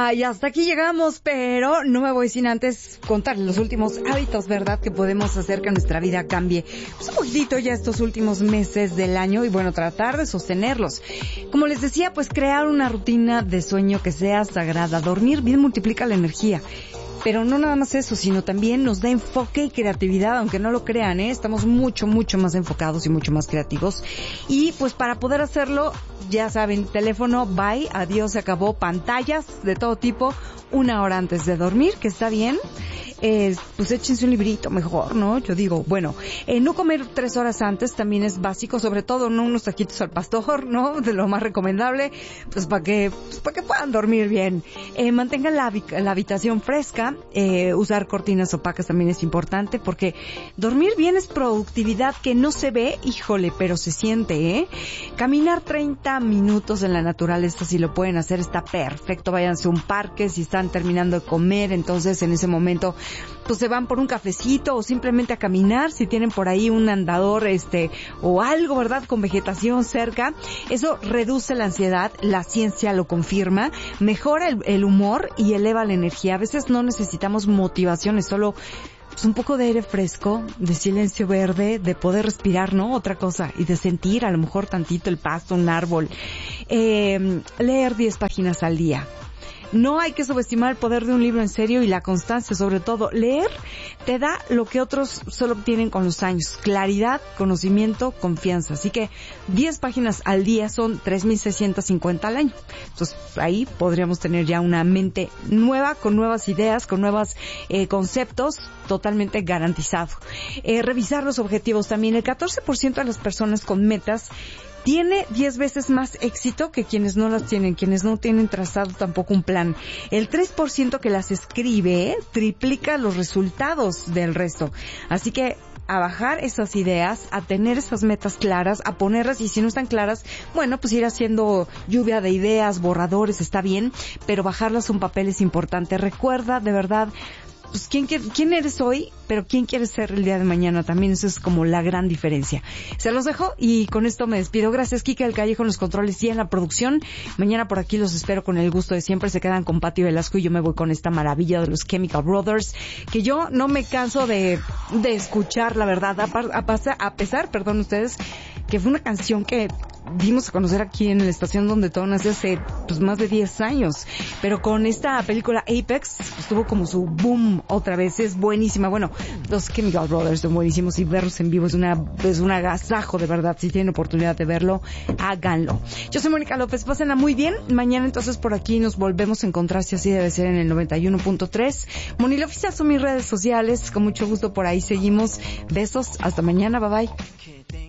Y hasta aquí llegamos, pero no me voy sin antes contarles los últimos hábitos, ¿verdad?, que podemos hacer que nuestra vida cambie pues un poquitito ya estos últimos meses del año y bueno, tratar de sostenerlos. Como les decía, pues crear una rutina de sueño que sea sagrada. Dormir bien multiplica la energía. Pero no nada más eso, sino también nos da enfoque y creatividad, aunque no lo crean, estamos mucho más enfocados y mucho más creativos. Y pues para poder hacerlo, ya saben, teléfono, bye, adiós, se acabó, pantallas de todo tipo, 1 hora antes de dormir, que está bien. Pues échense un librito mejor, ¿no? Yo digo, bueno, no comer 3 horas antes también es básico, sobre todo no unos taquitos al pastor, ¿no? De lo más recomendable, pues para que puedan dormir bien. Mantengan la habitación fresca, usar cortinas opacas también es importante, porque dormir bien es productividad que no se ve, híjole, pero se siente, Caminar 30 minutos en la naturaleza, si lo pueden hacer, está perfecto. Váyanse a un parque, si están terminando de comer, entonces en ese momento pues se van por un cafecito o simplemente a caminar, si tienen por ahí un andador o algo, ¿verdad?, con vegetación cerca. Eso reduce la ansiedad, la ciencia lo confirma, mejora el humor y eleva la energía. A veces no necesitamos motivaciones, solo pues un poco de aire fresco, de silencio verde, de poder respirar, ¿no? Otra cosa, y de sentir a lo mejor tantito el pasto, un árbol. Leer 10 páginas al día. No hay que subestimar el poder de un libro en serio y la constancia, sobre todo. Leer te da lo que otros solo obtienen con los años: claridad, conocimiento, confianza. Así que 10 páginas al día son 3,650 al año. Entonces ahí podríamos tener ya una mente nueva, con nuevas ideas, con nuevos conceptos, totalmente garantizado. Revisar los objetivos también. El 14% de las personas con metas tiene 10 veces más éxito que quienes no las tienen, quienes no tienen trazado tampoco un plan. El 3% que las escribe triplica los resultados del resto. Así que a bajar esas ideas, a tener esas metas claras, a ponerlas, y si no están claras, bueno, pues ir haciendo lluvia de ideas, borradores, está bien, pero bajarlas a un papel es importante. Recuerda, de verdad, pues quién eres hoy, pero quién quieres ser el día de mañana también. Eso es como la gran diferencia. Se los dejo y con esto me despido. Gracias, Kike del Callejo en los controles y en la producción. Mañana por aquí los espero con el gusto de siempre. Se quedan con Pati Velasco y yo me voy con esta maravilla de los Chemical Brothers, que yo no me canso de escuchar, la verdad, a pesar, perdón ustedes, que fue una canción que dimos a conocer aquí en la estación donde todo nace hace pues más de 10 años, pero con esta película Apex pues tuvo como su boom otra vez. Es buenísima. Bueno, los Chemical Brothers son buenísimos y verlos en vivo es un agasajo, de verdad. Si tienen oportunidad de verlo, háganlo. Yo soy Mónica López, pásenla muy bien. Mañana entonces por aquí nos volvemos a encontrar, si así debe ser, en el 91.3. Monilo Oficial son mis redes sociales, con mucho gusto por ahí seguimos. Besos, hasta mañana, bye bye.